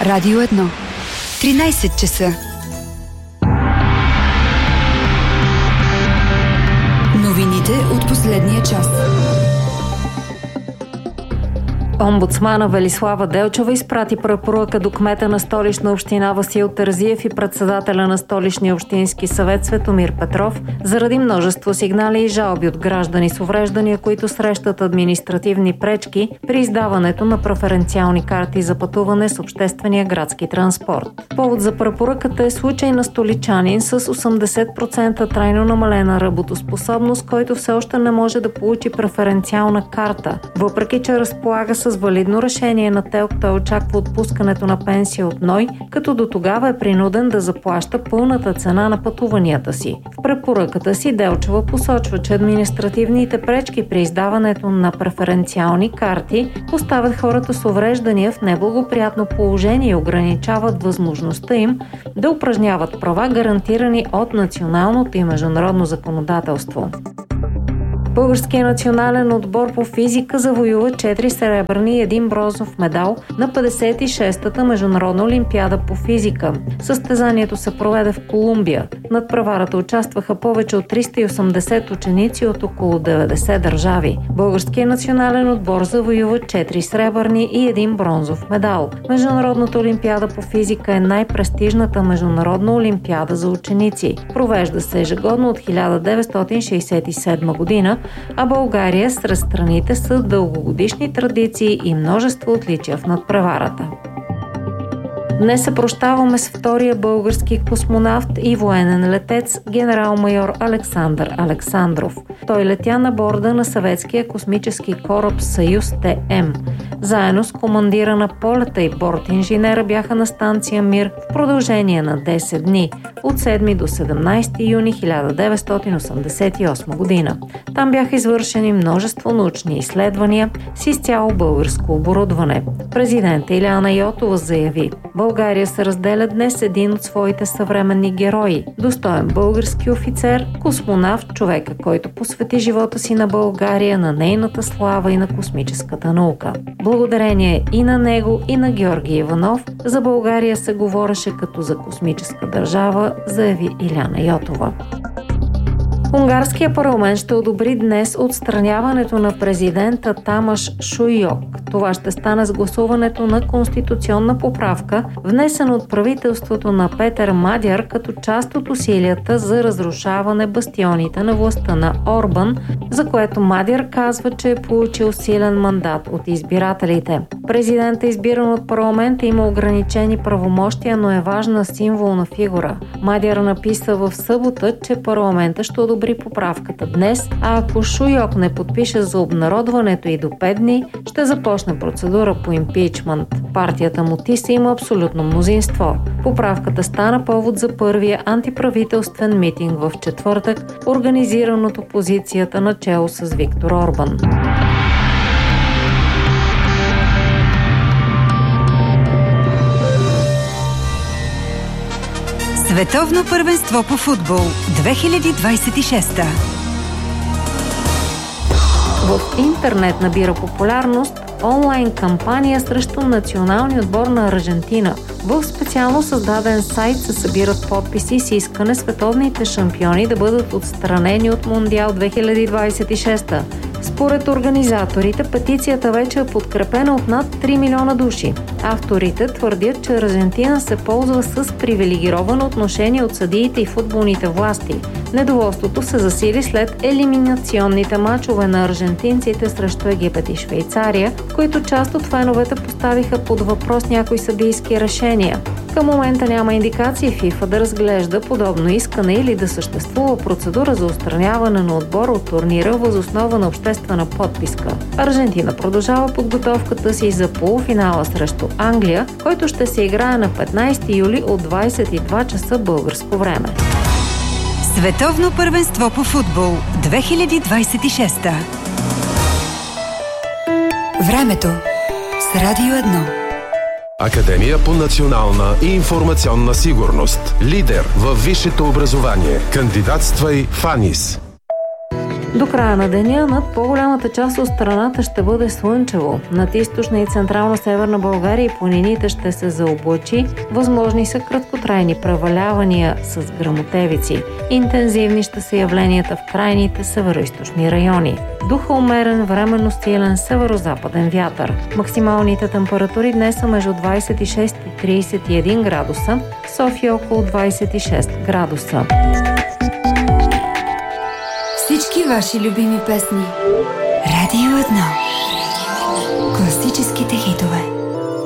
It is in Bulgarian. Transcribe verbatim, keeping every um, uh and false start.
Радио едно. тринайсет часа. Новините от последния час. Омбудсмана Велислава Делчева изпрати препоръка до кмета на Столична община Васил Терзиев и председателя на Столичния общински съвет Светомир Петров заради множество сигнали и жалби от граждани с увреждания, които срещат административни пречки при издаването на преференциални карти за пътуване с обществения градски транспорт. Повод за препоръката е случай на столичанин с осемдесет процента трайно намалена работоспособност, който все още не може да получи преференциална карта, въпреки че разполага с валидно решение на ТЕЛК. Той очаква отпускането на пенсия от НОИ, като до тогава е принуден да заплаща пълната цена на пътуванията си. В препоръката си Делчева посочва, че административните пречки при издаването на преференциални карти поставят хората с увреждания в неблагоприятно положение и ограничават възможността им да упражняват права, гарантирани от националното и международно законодателство. Българският национален отбор по физика завоюва четири сребърни и един бронзов медал на петдесет и шестата международна олимпиада по физика. Състезанието се проведе в Колумбия. Над преварата участваха повече от триста и осемдесет ученици от около деветдесет държави. Българският национален отбор завоюва четири сребърни и един бронзов медал. Международната олимпиада по физика е най-престижната международна олимпиада за ученици. Провежда се ежегодно от хиляда деветстотин шейсет и седма година, а България сред страните с дългогодишни традиции и множество отличия в надпреварата. Днес се прощаваме с втория български космонавт и военен летец генерал-майор Александър Александров. Той летя на борда на съветския космически кораб Съюз ТМ. Заедно с командира на полета и борт-инженера бяха на станция Мир в продължение на десет дни, от седми до седемнайсети юни хиляда деветстотин осемдесет и осма година. Там бяха извършени множество научни изследвания с изцяло българско оборудване. Президента Илияна Йотова заяви: България се разделя днес един от своите съвременни герои, достоен български офицер, космонавт, човека, който посвети живота си на България, на нейната слава и на космическата наука. Благодарение и на него, и на Георги Иванов, за България се говореше като за космическа държава, заяви Илияна Йотова. Унгарския парламент ще одобри днес отстраняването на президента Тамаш Шуйок. Това ще стане с гласуването на конституционна поправка, внесена от правителството на Петър Мадяр като част от усилията за разрушаване бастионите на властта на Орбан, за което Мадяр казва, че е получил силен мандат от избирателите. Президентът, избиран от парламента, има ограничени правомощия, но е важна символна фигура. Мадяр написа в събота, че парламента ще одобри поправката днес, а ако Шуйок не подпише за обнародването и до пет дни, ще започне процедура по импичмент. Партията му ТИСА има абсолютно мнозинство. Поправката стана повод за първия антиправителствен митинг в четвъртък, организиран от опозицията начело с Виктор Орбан. Световно първенство по футбол две хиляди двайсет и шеста. В интернет набира популярност онлайн кампания срещу националния отбор на Аржентина. В специално създаден сайт се събират подписи с искане световните шампиони да бъдат отстранени от Мондиал две хиляди двайсет и шеста. Според организаторите, петицията вече е подкрепена от над три милиона души. Авторите твърдят, че Аржентина се ползва с привилегировано отношение от съдиите и футболните власти. Недоволството се засили след елиминационните мачове на аржентинците срещу Египет и Швейцария, в които част от феновете поставиха под въпрос някои съдийски решения. Към момента няма индикации ФИФА да разглежда подобно искане или да съществува процедура за отстраняване на отбора от турнира въз основа на обществена подписка. Аржентина продължава подготовката си за полуфинала срещу Англия, който ще се играе на петнайсети юли от двайсет и два часа българско време. Световно първенство по футбол две хиляди двайсет и шеста. Времето с Радио едно. Академия по национална и информационна сигурност. Лидер във висшето образование. Кандидатствай в АНИС. До края на деня над по-голямата част от страната ще бъде слънчево. Над източна и централно-северна България и планините ще се заоблачи. Възможни са краткотрайни превалявания с гръмотевици. Интензивни ще са явленията в крайните североизточни райони. Духа умерен, временно силен северо-западен вятър. Максималните температури днес са между двадесет и шест и тридесет и един градуса, София около двадесет и шест градуса. Всички ваши любими песни. Радио едно. Класическите хитове.